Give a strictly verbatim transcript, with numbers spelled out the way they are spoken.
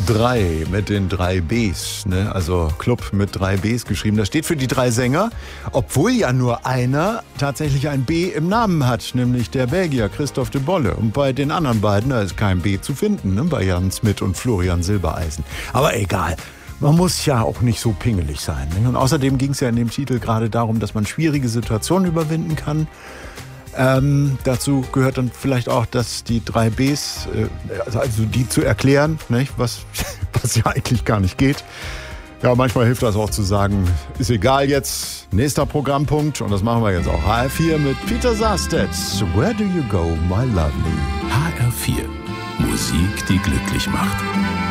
drei mit den drei Bs, ne? Also Club mit drei Bs geschrieben. Das steht für die drei Sänger, obwohl ja nur einer tatsächlich ein B im Namen hat, nämlich der Belgier Christophe de Bolle. Und bei den anderen beiden, da ist kein B zu finden, ne? Bei Jan Smit und Florian Silbereisen. Aber egal. Man muss ja auch nicht so pingelig sein. Ne? Und außerdem ging es ja in dem Titel gerade darum, dass man schwierige Situationen überwinden kann. Ähm, dazu gehört dann vielleicht auch, dass die drei Bs, äh, also die zu erklären, nicht? Was, was ja eigentlich gar nicht geht. Ja, manchmal hilft das auch zu sagen, ist egal jetzt, nächster Programmpunkt. Und das machen wir jetzt auch. H R vier mit Peter Sarstedt. Where do you go, my lovely? H R vier. Musik, die glücklich macht.